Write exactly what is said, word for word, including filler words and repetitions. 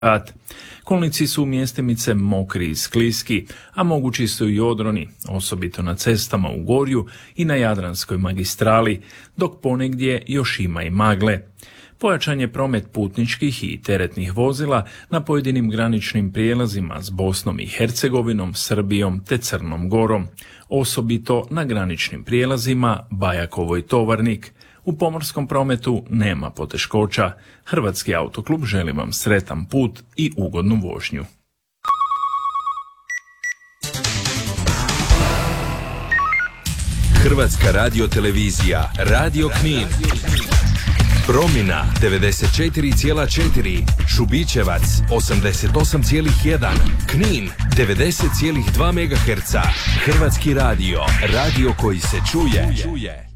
sat. Kolnici su mjestimice mokri i skliski, a mogući su i odroni, osobito na cestama u Gorju i na Jadranskoj magistrali, dok ponegdje još ima i magle. Pojačan je promet putničkih i teretnih vozila na pojedinim graničnim prijelazima s Bosnom i Hercegovinom, Srbijom te Crnom Gorom, osobito na graničnim prijelazima Bajakovo i Tovarnik. U pomorskom prometu nema poteškoća. Hrvatski autoklub želi vam sretan put i ugodnu vožnju. Hrvatska radiotelevizija, Radio Knin. Promina devedeset četiri zarez četiri, Šubićevac osamdeset osam zarez jedan, Knin devedeset zarez dva megaherca. Hrvatski radio, radio koji se čuje.